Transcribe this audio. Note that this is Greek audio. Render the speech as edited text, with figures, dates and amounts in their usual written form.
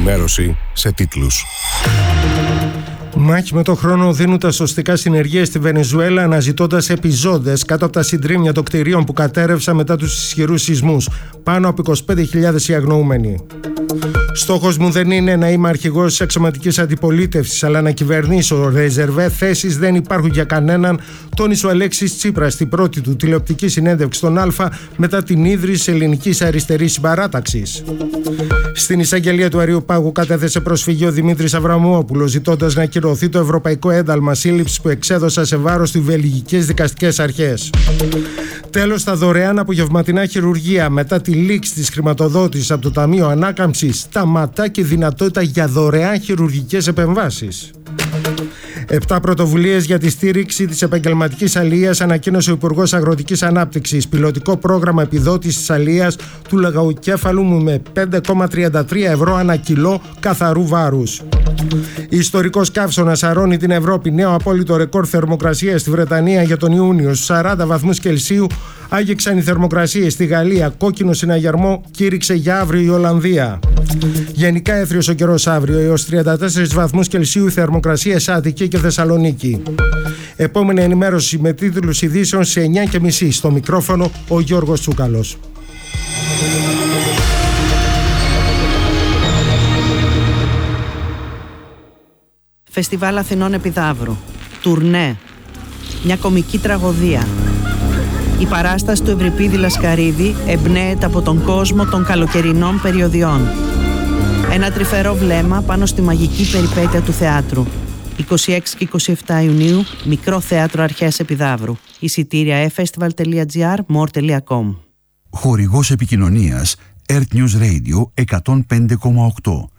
ενημέρωση σε τίτλους. Μάχη με το χρόνο δίνουν τα σωστικά συνεργεία στη Βενεζουέλα, αναζητώντας επιζώντες κάτω από τα συντρίμμια των κτηρίων που κατέρευσαν μετά τους ισχυρούς σεισμούς. Πάνω από 25.000 οι αγνοούμενοι. Στόχος μου δεν είναι να είμαι αρχηγός της αξιωματικής αντιπολίτευσης, αλλά να κυβερνήσω. Ρεζερβέ θέσεις δεν υπάρχουν για κανέναν, τόνισε ο Αλέξης Τσίπρας στην πρώτη του τηλεοπτική συνέντευξη στον Α μετά την ίδρυση της Ελληνικής Αριστερής Συμπαράταξης. Στην εισαγγελία του Αριοπάγου κατέθεσε προσφυγή ο Δημήτρης Αβραμόπουλος, ζητώντας να ακυρωθεί το ευρωπαϊκό ένταλμα σύλληψης που εξέδωσαν σε βάρος του βελγικές δικαστικές αρχές. Τέλος, τα δωρεάν απογευματινά χειρουργεία μετά τη λήξη της χρηματοδότησης από το Ταμείο Ανάκαμψης σταματά και δυνατότητα για δωρεάν χειρουργικές επεμβάσεις. 7 πρωτοβουλίες για τη στήριξη της επαγγελματικής αλιείας ανακοίνωσε ο Υπουργός Αγροτικής Ανάπτυξης. Πιλωτικό πρόγραμμα επιδότησης της αλιείας του λαγαοκέφαλου με 5,33 ευρώ ανά κιλό καθαρού βάρους. Ιστορικός καύσωνας αρρώνει την Ευρώπη. Νέο απόλυτο ρεκόρ θερμοκρασίας στη Βρετανία για τον Ιούνιο. Στους 40 βαθμούς Κελσίου άγγιξαν οι θερμοκρασίες στη Γαλλία. Κόκκινο συναγερμό κήρυξε για αύριο η Ολλανδία. Γενικά έθριος ο καιρός αύριο, έως 34 βαθμούς Κελσίου η θερμοκρασία σε Αττική και Θεσσαλονίκη. Επόμενη ενημέρωση με τίτλους ειδήσεων σε 9:30. Στο μικρόφωνο ο Γιώργος Τσούκαλος. Φεστιβάλ Αθηνών Επιδαύρου. Τουρνέ. Μια κομική τραγωδία. Η παράσταση του Ευρυπίδη Λασκαρίδη εμπνέεται από τον κόσμο των καλοκαιρινών περιοδιών. Ένα τρυφερό βλέμμα πάνω στη μαγική περιπέτεια του θεάτρου. 26 και 27 Ιουνίου, Μικρό Θέατρο Αρχαίας Επιδαύρου. Εισιτήρια efestival.gr, more.com. Χορηγός επικοινωνίας Earth News Radio 105,8.